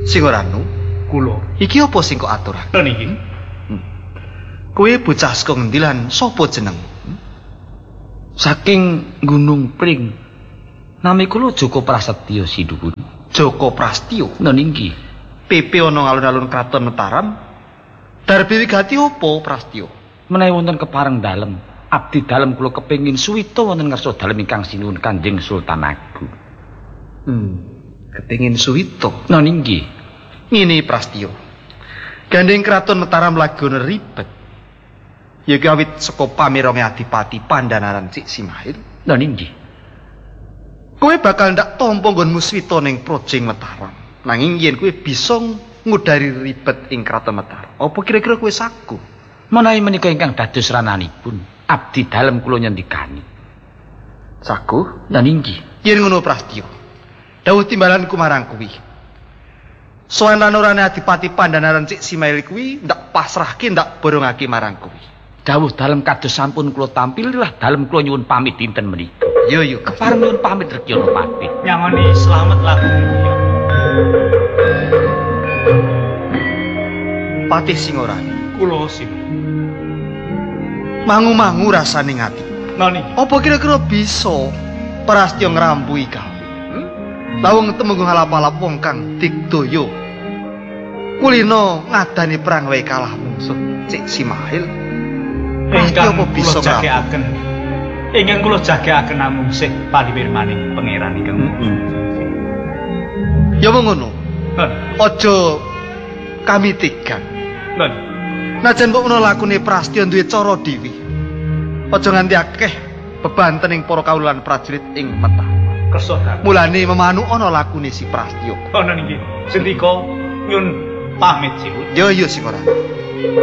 Sing Ranu, kula. Iki apa sing kok aturake? Lha niki. Kowe bocah saka ngendi lan sapa jeneng? Saking Gunung Pring. Nami kula Joko Prasetyo Sidukun. Joko Prastyo. Lha niki. PP ana alun-alun Kraton Mataram. Darbi wigati apa Prastyo? Menawi wonten kepareng dalem, abdi dalem kula kepengin suwita wonten ngarsa dalem ingkang sinuwun Kanjeng Sultan Agung. Kepengin suwita. Lha niki. Ngene Prastyo. Gandeng Kraton Mataram lagi ana ribet. Ya gawit saka pamironge Adipati Pandhanaran Cik Simahil. Lha niki. Kowe bakal ndak tampa nggonmu swita ning Projing Mataram. Nanging yen kowe bisa ngudari ribet ing Kraton Mataram, apa kira-kira kowe sagu? Menawi menika ingkang dados rananipun, abdi dalem kula nyendikani. Sagu? Lha niki. Yen ngono Prastyo. Dawuh timbalanku marang kuwi. Sowan lanurane Adipati Pandhanaran Cik Simahil kuwi ndak pasrahke ndak borongake marang kuwi. Dawuh dalem kados sampun kula tampililah dalem kula nyuwun pamit dinten menika. Yo kepareng nyuwun pamit Rekyana Pati. Nyangoni slamet lah. Patih Singorani. Kula sing. Mangu-mangu rasane ngati. Lha niki. Apa kira-kira bisa Prastyo ngrampuhi gawe? Lawang temenggung halap-halap wong kang digdaya. Kulino ngadani perang wae kalah mungsuh Cik Simahil. Ingkang apa bisa jagaken. Ingkang kula jagaken namung sih paliwirmaning pangeran ingkang. Ya mung ngono. Aja kami tigang. Lha. Najan mbok menawa lakune Prastyo duwe cara dhewe. Aja nganti akeh bebanten ing para kawulan prajurit ing Mataram. Kersa dalem. Mulane memanu ana lakune si Prastyo. Ana niki. Sendika nyun pamit sih. Yo sing ora.